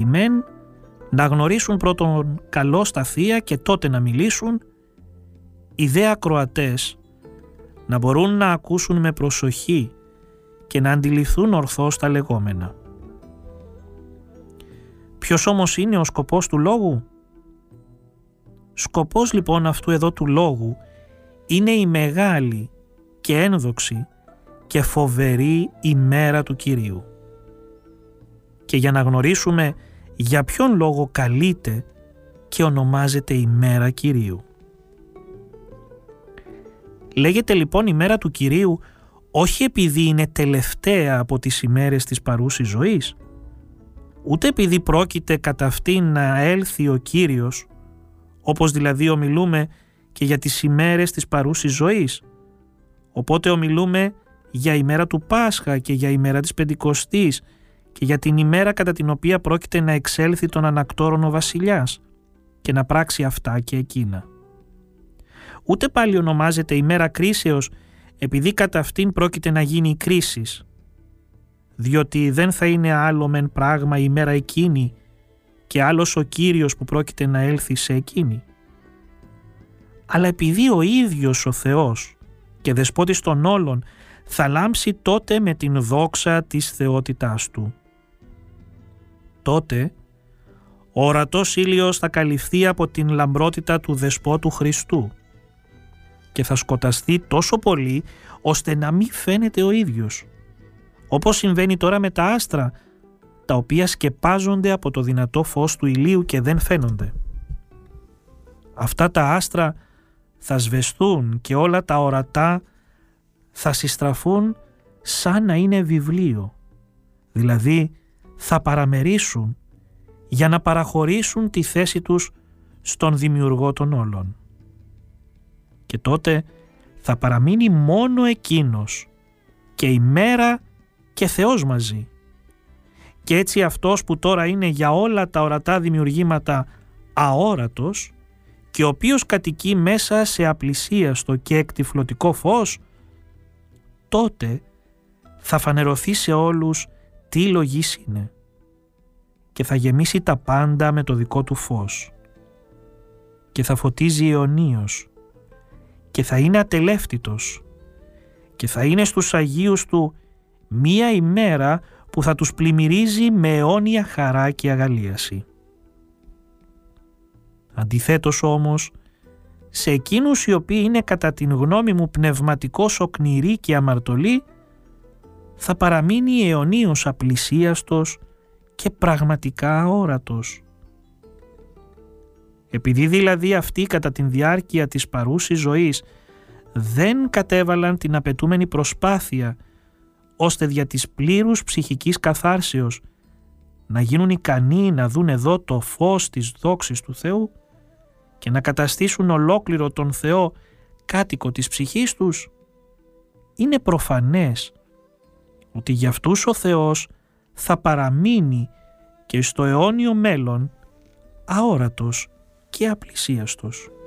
μεν να γνωρίσουν πρώτον καλώς τα θεία και τότε να μιλήσουν, οι δε ακροατές να μπορούν να ακούσουν με προσοχή και να αντιληφθούν ορθώς τα λεγόμενα. Ποιος όμως είναι ο σκοπός του λόγου? Σκοπός λοιπόν αυτού εδώ του λόγου είναι η μεγάλη και ένδοξη και φοβερή ημέρα του Κυρίου. Και για να γνωρίσουμε για ποιον λόγο καλείται και ονομάζεται ημέρα Κυρίου. Λέγεται λοιπόν ημέρα του Κυρίου όχι επειδή είναι τελευταία από τις ημέρες της παρούσης ζωής, ούτε επειδή πρόκειται κατά αυτήν να έλθει ο Κύριος, όπως δηλαδή ομιλούμε και για τις ημέρες της παρούσης ζωής. Οπότε ομιλούμε για ημέρα του Πάσχα και για ημέρα της Πεντηκοστής και για την ημέρα κατά την οποία πρόκειται να εξέλθει τον ανακτόρον ο βασιλιάς και να πράξει αυτά και εκείνα. Ούτε πάλι ονομάζεται ημέρα κρίσεως επειδή κατά αυτήν πρόκειται να γίνει η κρίσης, διότι δεν θα είναι άλλο μεν πράγμα η ημέρα εκείνη και άλλος ο Κύριος που πρόκειται να έλθει σε εκείνη, αλλά επειδή ο ίδιος ο Θεός και δεσπότης των όλων θα λάμψει τότε με την δόξα της θεότητάς Του. Τότε ο ορατός ήλιος θα καλυφθεί από την λαμπρότητα του Δεσπότου Χριστού και θα σκοταστεί τόσο πολύ ώστε να μην φαίνεται ο ίδιος, όπως συμβαίνει τώρα με τα άστρα, τα οποία σκεπάζονται από το δυνατό φως του ηλίου και δεν φαίνονται. Αυτά τα άστρα θα σβεστούν και όλα τα ορατά θα συστραφούν σαν να είναι βιβλίο, δηλαδή θα παραμερίσουν για να παραχωρήσουν τη θέση τους στον Δημιουργό των όλων. Και τότε θα παραμείνει μόνο εκείνος και η μέρα και Θεός μαζί. Και έτσι αυτός που τώρα είναι για όλα τα ορατά δημιουργήματα αόρατος και ο οποίος κατοικεί μέσα σε απλησίαστο και εκτυφλωτικό φως, τότε θα φανερωθεί σε όλους τι λογής είναι και θα γεμίσει τα πάντα με το δικό του φως και θα φωτίζει αιωνίως και θα είναι ατελεύτητος και θα είναι στους Αγίους Του μία ημέρα που θα τους πλημμυρίζει με αιώνια χαρά και αγαλίαση. Αντιθέτως όμως, σε εκείνους οι οποίοι είναι κατά την γνώμη μου πνευματικώς οκνηροί και αμαρτωλοί, θα παραμείνει αιωνίως απλησίαστος και πραγματικά αόρατος. Επειδή δηλαδή αυτοί κατά την διάρκεια της παρούσης ζωής δεν κατέβαλαν την απαιτούμενη προσπάθεια ώστε δια της πλήρους ψυχικής καθάρσεως να γίνουν ικανοί να δουν εδώ το φως της δόξης του Θεού και να καταστήσουν ολόκληρο τον Θεό κάτοικο της ψυχής τους, είναι προφανές ότι για αυτούς ο Θεός θα παραμείνει και στο αιώνιο μέλλον αόρατος και απλησίαστος.